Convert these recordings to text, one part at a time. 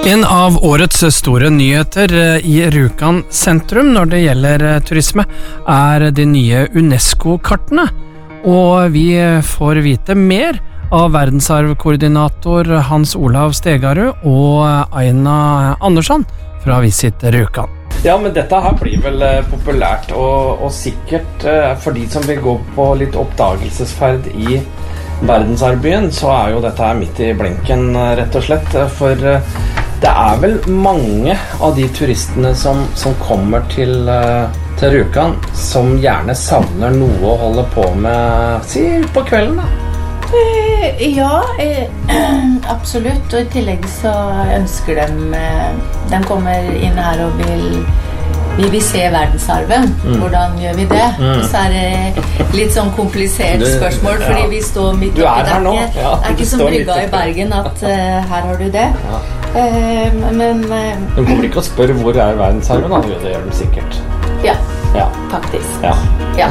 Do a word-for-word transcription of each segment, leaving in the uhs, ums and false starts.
En av årets store nyheter i Rjukan sentrum når det gjelder turisme er de nye UNESCO-kartene, og vi får vite mer av verdensarvkoordinator Hans Olav Stegarud og Aina Andersson fra Visit Rjukan. Ja, men dette her blir vel populært og, og sikkert for de som vil gå på litt oppdagelsesferd i verdensarvbyen, så er jo dette her midt i blinken rett og slett, for det er vel mange av de turistene som, som kommer til, til Rjukan som gjerne savner noe å holde på med, si, på kvelden da. Eh, ja, eh, absolutt, og i tillegg så ønsker de, eh, de kommer inn her og vil, vi vil se verdensarven. Mm. Hvordan gjør vi det? Mm. Så er det litt sånn komplisert spørsmål, fordi ja. Vi står midt oppi det. Ja, det er ikke som brygga i Bergen at uh, her har du det. Ja. Uh, men... Uh, de kommer ikke å spørre hvor er verdensarven, da? Jo, det gjør de sikkert. Ja, ja. Faktisk. Ja. Ja.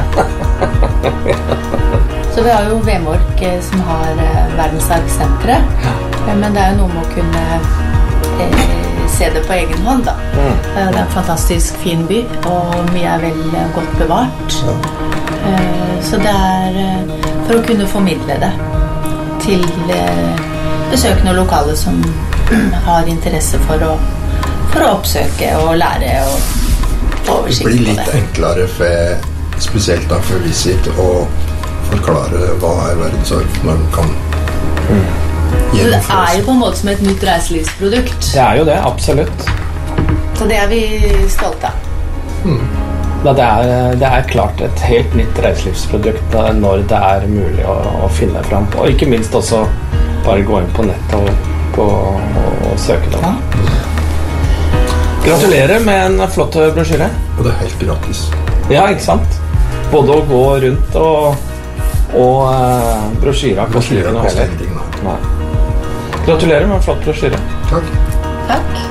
Så vi har jo Vemork eh, som har eh, verdensarvsenteret, ja. eh, men det er jo noe med å kunne eh, se det på egen hånd da. Mm. Eh, det er en fantastisk fin by, og mye er vel eh, godt bevart. Ja. Eh, så det er eh, for å kunne formidle det til eh, besøkende og lokale som har interesse for å, for å oppsøke og lære og få oversikt på det. Det blir litt enklere for, spesielt da for Visit, og forklare hva er verdensarv når den kan mm. Det er jo på en måte som et nytt reiselivsprodukt. Det er jo det, absolutt. Så det er vi stolte av. Mm. Ja, det, er, det er klart et helt nytt reiselivsprodukt når det er mulig å, å finne frem på. Og ikke minst også bare gå inn på nett og, på, og, og søke det. Ja. Gratulerer med en flott brosjyre. Og det er helt gratis. Ja, ikke sant? Både å gå rundt og og uh, brosjyra koster ikke noe heller. Gratulerer med en flott brosjyre. Takk. Takk.